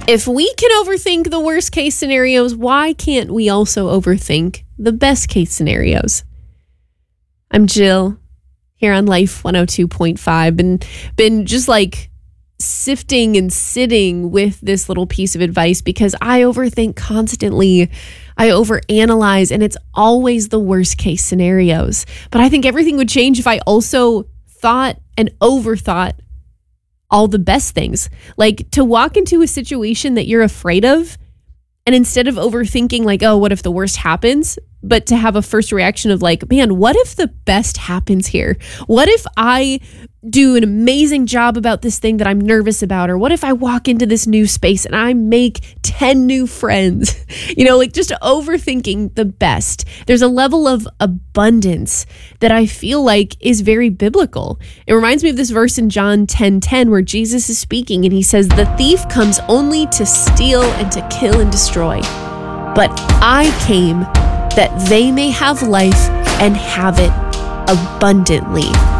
If we can overthink the worst case scenarios, why can't we also overthink the best case scenarios? I'm Jill here on Life 102.5 been just like sifting and sitting with this little piece of advice because I overthink constantly. I overanalyze, and it's always the worst case scenarios. But I think everything would change if I also thought and overthought all the best things. Like to walk into a situation that you're afraid of, and instead of overthinking like, oh, what if the worst happens? But to have a first reaction of like, man, what if the best happens here? What if I do an amazing job about this thing that I'm nervous about? Or what if I walk into this new space and I make 10 new friends? Like just overthinking the best. There's a level of abundance that I feel like is very biblical. It reminds me of this verse in John 10:10 where Jesus is speaking and he says, the thief comes only to steal and to kill and destroy. But I came that they may have life and have it abundantly.